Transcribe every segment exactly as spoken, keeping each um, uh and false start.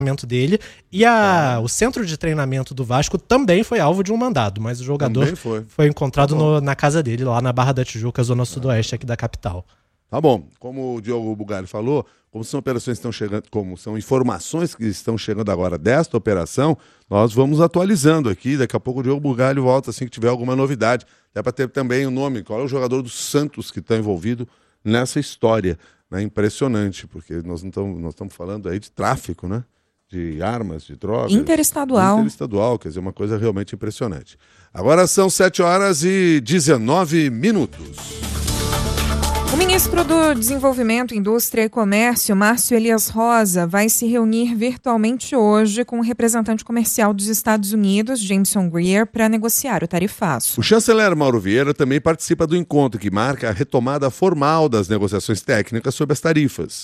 dele, e a, o centro de treinamento do Vasco também foi alvo de um mandado, mas o jogador foi. foi encontrado no, na casa dele, lá na Barra da Tijuca, zona sudoeste aqui da capital. Tá bom, como o Diogo Bugalho falou, como são operações que estão chegando, como são informações que estão chegando agora desta operação, nós vamos atualizando aqui, daqui a pouco o Diogo Bugalho volta assim que tiver alguma novidade, é para ter também o nome, qual é o jogador do Santos que está envolvido nessa história, né? Impressionante, porque nós não estamos, nós estamos falando aí de tráfico, né? De armas, de drogas. Interestadual. Interestadual, quer dizer, uma coisa realmente impressionante. Agora são sete horas e dezenove minutos. O ministro do Desenvolvimento, Indústria e Comércio, Márcio Elias Rosa, vai se reunir virtualmente hoje com o representante comercial dos Estados Unidos, Jameson Greer, para negociar o tarifaço. O chanceler Mauro Vieira também participa do encontro que marca a retomada formal das negociações técnicas sobre as tarifas.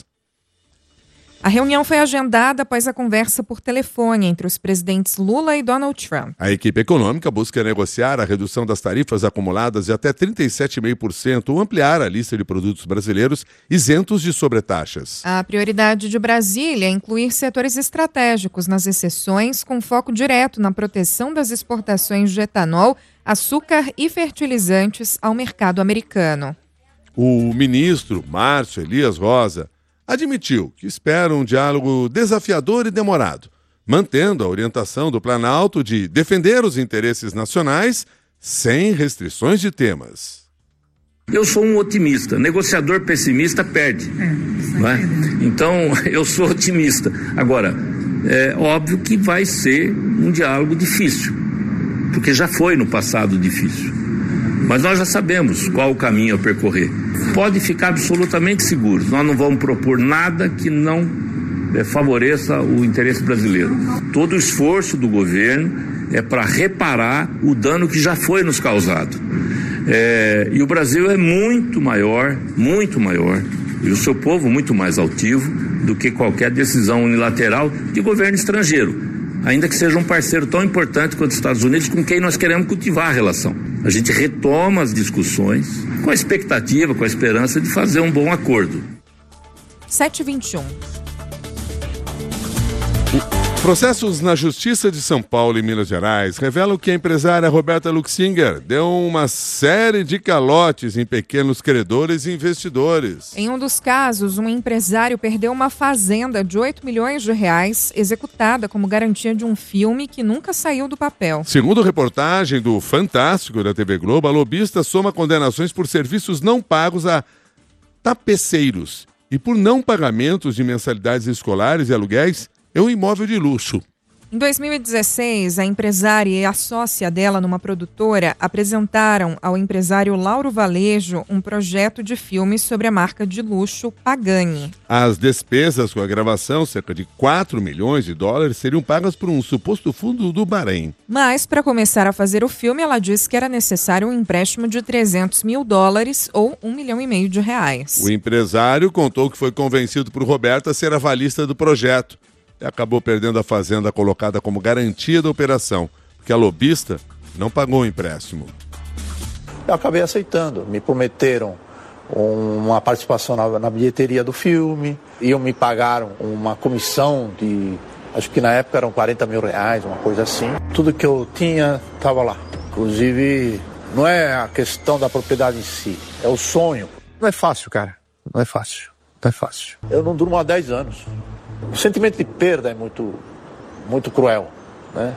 A reunião foi agendada após a conversa por telefone entre os presidentes Lula e Donald Trump. A equipe econômica busca negociar a redução das tarifas acumuladas de até trinta e sete vírgula cinco por cento ou ampliar a lista de produtos brasileiros isentos de sobretaxas. A prioridade de Brasília é incluir setores estratégicos nas exceções, com foco direto na proteção das exportações de etanol, açúcar e fertilizantes ao mercado americano. O ministro Márcio Elias Rosa admitiu que espera um diálogo desafiador e demorado, mantendo a orientação do Planalto de defender os interesses nacionais sem restrições de temas. Eu sou um otimista, negociador pessimista perde, não é? Então eu sou otimista. Agora, é óbvio que vai ser um diálogo difícil, porque já foi no passado difícil. Mas nós já sabemos qual o caminho a percorrer. Pode ficar absolutamente seguro. Nós não vamos propor nada que não é, favoreça o interesse brasileiro. Todo o esforço do governo é para reparar o dano que já foi nos causado. É, e o Brasil é muito maior, muito maior, e o seu povo muito mais altivo do que qualquer decisão unilateral de governo estrangeiro, ainda que seja um parceiro tão importante quanto os Estados Unidos, com quem nós queremos cultivar a relação. A gente retoma as discussões com a expectativa, com a esperança de fazer um bom acordo. sete e vinte e um. Processos na Justiça de São Paulo e Minas Gerais revelam que a empresária Roberta Luxinger deu uma série de calotes em pequenos credores e investidores. Em um dos casos, um empresário perdeu uma fazenda de oito milhões de reais, executada como garantia de um filme que nunca saiu do papel. Segundo reportagem do Fantástico da T V Globo, a lobista soma condenações por serviços não pagos a tapeceiros e por não pagamentos de mensalidades escolares e aluguéis é um imóvel de luxo. Em dois mil e dezesseis, a empresária e a sócia dela numa produtora apresentaram ao empresário Lauro Valejo um projeto de filme sobre a marca de luxo Pagani. As despesas com a gravação, cerca de quatro milhões de dólares, seriam pagas por um suposto fundo do Bahrein. Mas, para começar a fazer o filme, ela disse que era necessário um empréstimo de trezentos mil dólares ou um milhão e meio de reais. O empresário contou que foi convencido por Roberta a ser avalista do projeto. E acabou perdendo a fazenda colocada como garantia da operação, porque a lobista não pagou o empréstimo. Eu acabei aceitando. Me prometeram uma participação na, na bilheteria do filme, iam me pagaram uma comissão de, acho que na época eram quarenta mil reais, uma coisa assim. Tudo que eu tinha estava lá. Inclusive, não é a questão da propriedade em si, é o sonho. Não é fácil, cara. Não é fácil. Não é fácil. Eu não durmo há dez anos. O sentimento de perda é muito, muito cruel, né?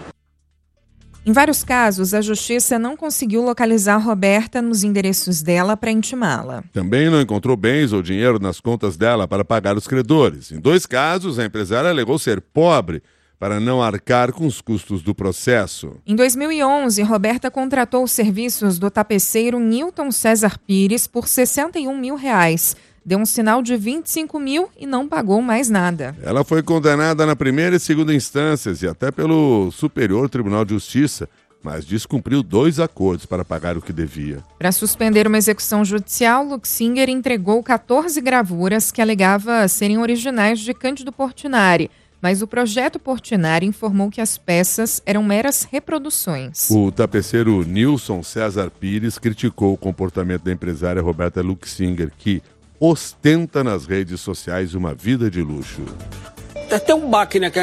Em vários casos, a justiça não conseguiu localizar Roberta nos endereços dela para intimá-la. Também não encontrou bens ou dinheiro nas contas dela para pagar os credores. Em dois casos, a empresária alegou ser pobre para não arcar com os custos do processo. Em dois mil e onze, Roberta contratou os serviços do tapeceiro Newton César Pires por sessenta e um mil reais. Deu um sinal de vinte e cinco mil e não pagou mais nada. Ela foi condenada na primeira e segunda instâncias e até pelo Superior Tribunal de Justiça, mas descumpriu dois acordos para pagar o que devia. Para suspender uma execução judicial, Luxinger entregou quatorze gravuras que alegava serem originais de Cândido Portinari, mas o projeto Portinari informou que as peças eram meras reproduções. O tapeceiro Nilson César Pires criticou o comportamento da empresária Roberta Luxinger, que ostenta nas redes sociais uma vida de luxo. até um baque, né?